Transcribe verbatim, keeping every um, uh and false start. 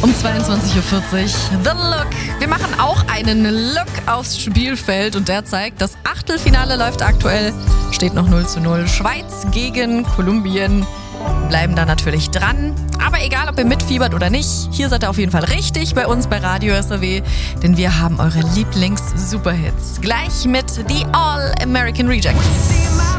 Um zweiundzwanzig Uhr vierzig, The Look. Wir machen auch einen Look aufs Spielfeld und der zeigt, das Achtelfinale läuft aktuell, steht noch null zu null. Schweiz gegen Kolumbien. Bleiben da natürlich dran. Aber egal, ob ihr mitfiebert oder nicht, hier seid ihr auf jeden Fall richtig bei uns bei Radio S R W, denn wir haben eure Lieblings-Superhits. Gleich mit The All American Rejects.